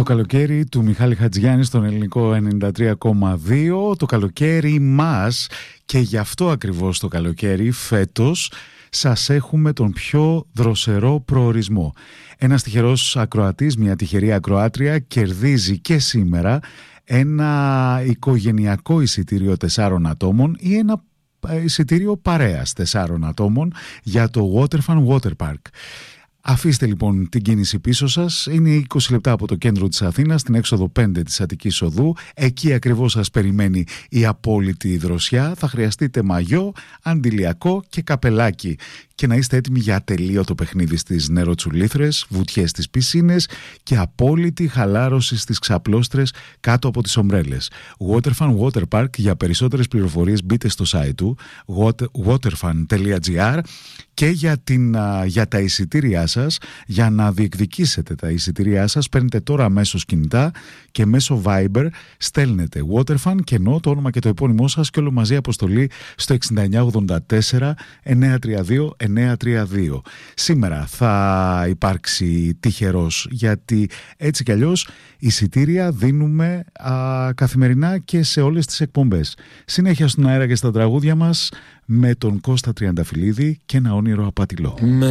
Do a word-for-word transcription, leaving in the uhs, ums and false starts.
Το καλοκαίρι του Μιχάλη Χατζιάννη στον Ελληνικό ενενήντα τρία κόμμα δύο, το καλοκαίρι μας, και γι' αυτό ακριβώς το καλοκαίρι φέτος σας έχουμε τον πιο δροσερό προορισμό. Ένας τυχερός ακροατής, μια τυχερή ακροάτρια κερδίζει και σήμερα ένα οικογενειακό εισιτήριο τεσσάρων ατόμων ή ένα εισιτήριο παρέας τεσσάρων ατόμων για το Waterfun Water Park. Αφήστε λοιπόν την κίνηση πίσω σας. Είναι είκοσι λεπτά από το κέντρο της Αθήνας, στην έξοδο πέντε της Αττικής Οδού. Εκεί ακριβώς σας περιμένει η απόλυτη δροσιά. Θα χρειαστείτε μαγιό, αντιλιακό και καπελάκι. Και να είστε έτοιμοι για ατελείωτο παιχνίδι στις νεροτσουλήθρες, βουτιές στις πισίνες και απόλυτη χαλάρωση στις ξαπλώστρες κάτω από τις ομπρέλες. Waterfun Water Park. Για περισσότερες πληροφορίες μπείτε στο site του waterfun τελεία gr. Και για, την, για τα εισιτήριά σας, για να διεκδικήσετε τα εισιτήριά σας, παίρνετε τώρα αμέσως κινητά και μέσω Viber στέλνετε Waterfun και ενώ το όνομα και το επώνυμό σας και όλο μαζί αποστολή στο έξι εννιά ογδόντα τέσσερα εννιακόσια τριάντα δύο εννιακόσια τριάντα δύο. Σήμερα θα υπάρξει τυχερός, γιατί έτσι κι αλλιώς εισιτήρια δίνουμε α, καθημερινά και σε όλες τις εκπομπές. Συνέχεια στον αέρα και στα τραγούδια μας με τον Κώστα Τριανταφυλλίδη και ένα όνειρο απατηλό.